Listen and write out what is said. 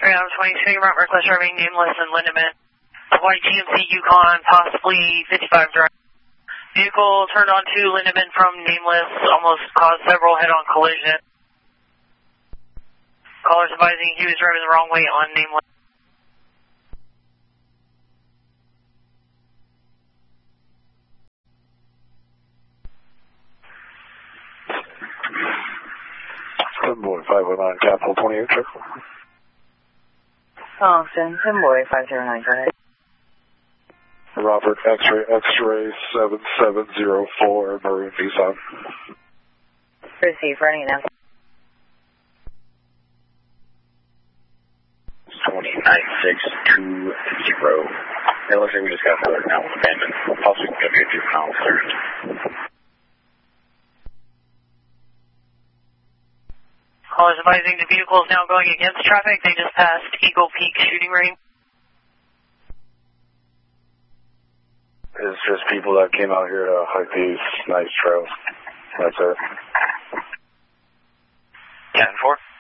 322, Route Reckless driving, nameless and Lindeman. White GMC Yukon, possibly 55 drive. Vehicle turned onto Lindeman from nameless, almost caused several head-on collision. Callers advising he was driving the wrong way on nameless. Boy 509, Capital 28, check. Austin, Boy 509, go ahead. Robert, X-ray 7704, Maroon Nissan. Receive, running now. 29620. It looks like we just got another now abandoned. Possibly going to be a juvenile clearance. Callers advising the vehicle is now going against traffic. They just passed Eagle Peak shooting range. It's just people that came out here to hike these nice trails. That's it. 10-4.